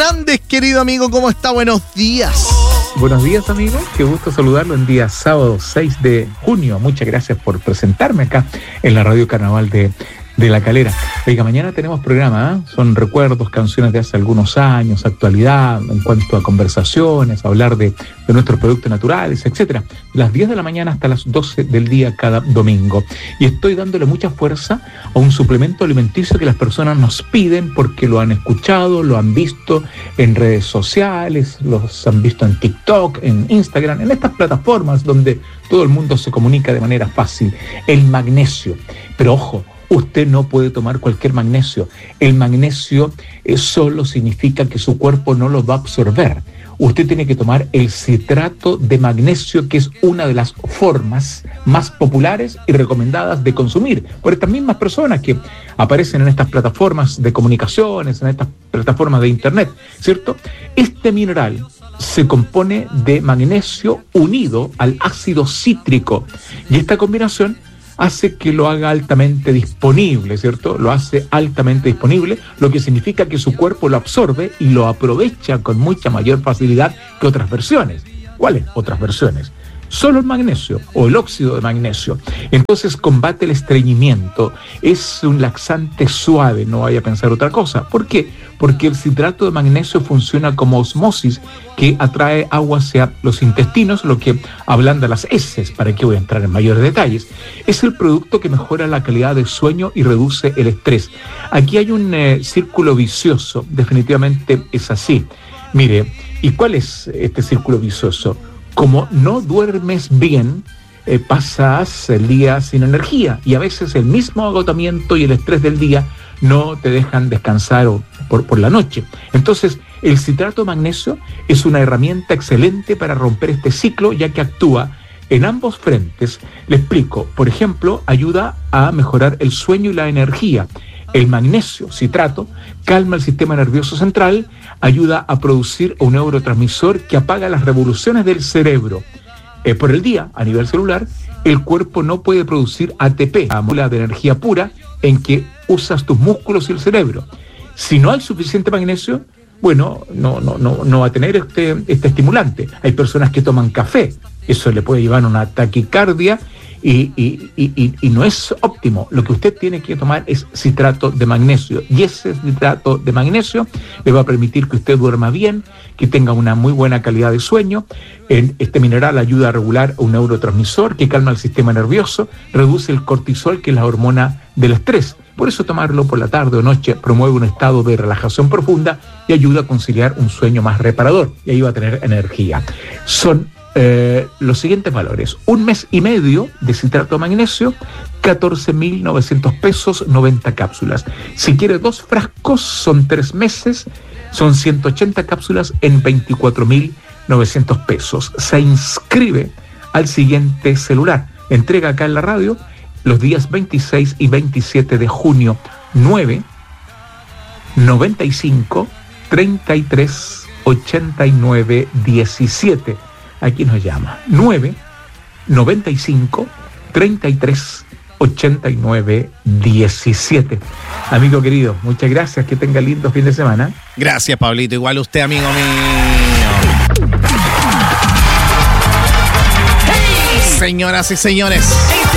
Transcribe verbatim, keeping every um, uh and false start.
Hernández, querido amigo, ¿cómo está? Buenos días. Buenos días, amigo. Qué gusto saludarlo en día sábado seis de junio. Muchas gracias por presentarme acá en la Radio Carnaval de, de La Calera. Oiga, mañana tenemos programa, ¿eh? Son recuerdos, canciones de hace algunos años, actualidad, en cuanto a conversaciones, hablar de, de nuestros productos naturales, etcétera. Las diez de la mañana hasta las doce del día cada domingo. Y estoy dándole mucha fuerza a un suplemento alimenticio que las personas nos piden porque lo han escuchado, lo han visto en redes sociales, los han visto en TikTok, en Instagram, en estas plataformas donde todo el mundo se comunica de manera fácil. El magnesio. Pero ojo, usted no puede tomar cualquier magnesio. El magnesio eh, solo significa que su cuerpo no lo va a absorber. Usted tiene que tomar el citrato de magnesio, que es una de las formas más populares y recomendadas de consumir por estas mismas personas que aparecen en estas plataformas de comunicaciones, en estas plataformas de internet, ¿cierto? Este mineral se compone de magnesio unido al ácido cítrico y esta combinación hace que lo haga altamente disponible, ¿cierto? Lo hace altamente disponible, lo que significa que su cuerpo lo absorbe y lo aprovecha con mucha mayor facilidad que otras versiones. ¿Cuáles otras versiones? Solo el magnesio o el óxido de magnesio. Entonces combate el estreñimiento, es un laxante suave, no vaya a pensar otra cosa. ¿Por qué? Porque el citrato de magnesio funciona como osmosis que atrae agua hacia los intestinos, lo que ablanda las heces. ¿Para qué voy a entrar en mayores detalles? Es el producto que mejora la calidad del sueño y reduce el estrés. Aquí hay un eh, círculo vicioso, definitivamente es así. Mire, ¿y cuál es este círculo vicioso? Como no duermes bien, eh, pasas el día sin energía y a veces el mismo agotamiento y el estrés del día no te dejan descansar o, por, por la noche. Entonces, el citrato de magnesio es una herramienta excelente para romper este ciclo, ya que actúa en ambos frentes. Le explico. Por ejemplo, ayuda a mejorar el sueño y la energía. El magnesio, citrato, calma el sistema nervioso central, ayuda a producir un neurotransmisor que apaga las revoluciones del cerebro. Eh, por el día, a nivel celular, el cuerpo no puede producir A T P, la molécula de energía pura en que usas tus músculos y el cerebro. Si no hay suficiente magnesio, bueno, no, no, no, no va a tener este, este estimulante. Hay personas que toman café, eso le puede llevar a una taquicardia, Y, y, y, y no es óptimo. Lo que usted tiene que tomar es citrato de magnesio y ese citrato de magnesio le va a permitir que usted duerma bien, que tenga una muy buena calidad de sueño. Este mineral ayuda a regular un neurotransmisor que calma el sistema nervioso, reduce el cortisol, que es la hormona del estrés. Por eso tomarlo por la tarde o noche promueve un estado de relajación profunda y ayuda a conciliar un sueño más reparador y ahí va a tener energía. Son Eh, los siguientes valores: un mes y medio de citrato de magnesio, catorce mil novecientos pesos, noventa cápsulas. Si quiere dos frascos, son tres meses, son ciento ochenta cápsulas en veinticuatro mil novecientos pesos. Se inscribe al siguiente celular. Entrega acá en la radio los días veintiséis y veintisiete de junio. nueve noventa y cinco treinta y tres ochenta y nueve diecisiete. Aquí nos llama nueve noventa y cinco treinta y tres ochenta y nueve diecisiete. Amigo querido, muchas gracias, que tenga lindo fin de semana. Gracias, Pablito, igual usted, amigo mío. Señoras y señores,